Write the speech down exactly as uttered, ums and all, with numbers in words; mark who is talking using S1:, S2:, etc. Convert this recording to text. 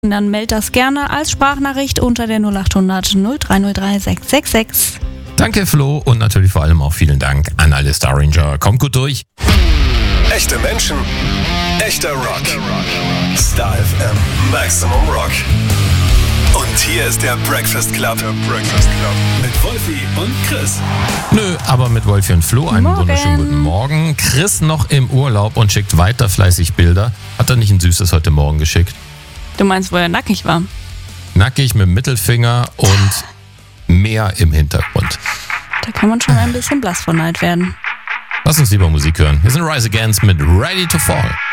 S1: Dann meld das gerne als Sprachnachricht unter der null acht hundert null drei null drei sechs sechs sechs.
S2: Danke Flo und natürlich vor allem auch vielen Dank an alle Star Ranger. Kommt gut durch.
S3: Echte Menschen, echter Rock. Star F M Maximum Rock. Und hier ist der Breakfast Club. Der Breakfast Club. Mit Wolfi und Chris.
S2: Nö, aber mit Wolfi und Flo einen
S1: Morgen.
S2: wunderschönen guten Morgen. Chris noch im Urlaub und schickt weiter fleißig Bilder. Hat er nicht ein süßes heute Morgen geschickt?
S1: Du meinst, wo er nackig war?
S2: Nackig mit dem Mittelfinger und Meer im Hintergrund.
S1: Da kann man schon ein bisschen blass vor Neid werden.
S2: Lass uns lieber Musik hören. Hier sind Rise Against mit Ready to Fall.